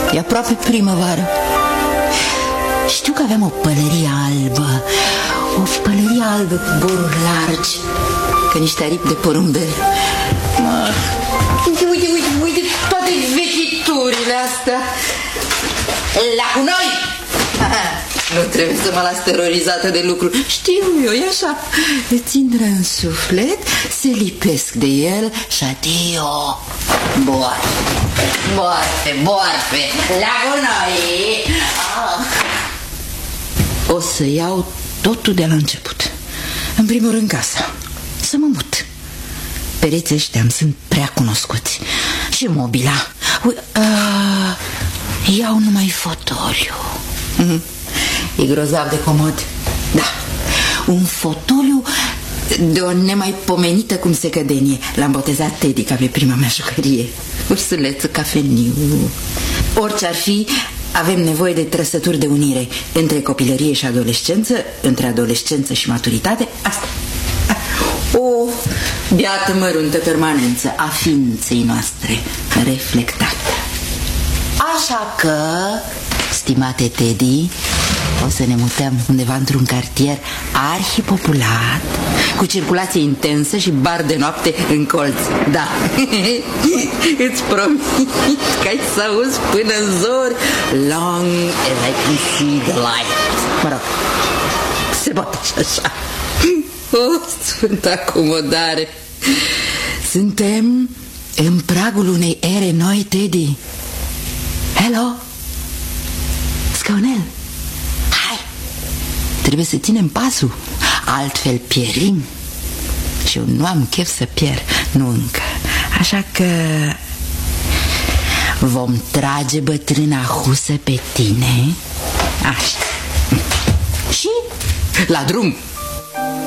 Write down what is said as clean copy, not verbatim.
E aproape primăvară. Știu că aveam o pălărie albă. O pălărie albă cu boruri largi, ca niște aripi de porumbel. Uite toate vechiturile astea. La cu noi! Nu trebuie să mă las terorizată de lucru. Știu eu, e așa. Îți intră în suflet, se lipesc de el și adio. Borfe, la cu noi! O să iau totul de la început. În primul rând casa. Să mă mut. Pereții ăștia îmi sunt prea cunoscuți. Și mobila. Iau numai fotoliu. E grozav de comod. Da, un fotoliu de o nemaipomenită cum se cădenie. L-am botezat Teddy ca pe prima mea jucărie. Ursuleț, cafeniu. Orice ar fi, avem nevoie de trăsături de unire între copilărie și adolescență, între adolescență și maturitate. Asta. O beată măruntă permanență a ființei noastre reflectată. Așa că, stimate Teddy, o să ne mutăm undeva într-un cartier arhipopulat, cu circulație intensă și bar de noapte în colț. Da. Îți promit că ai să auzi până în zori. Long as I can see the light. Mă rog, se poate și așa. Sfântă acomodare. Suntem în pragul unei ere noi, Teddy. Hello? Scaunel, hai! Trebuie să ținem pasul, altfel pierim. Și eu nu am chef să pierd, nu încă. Așa că vom trage bătrâna husă pe tine. Așa. Și la drum.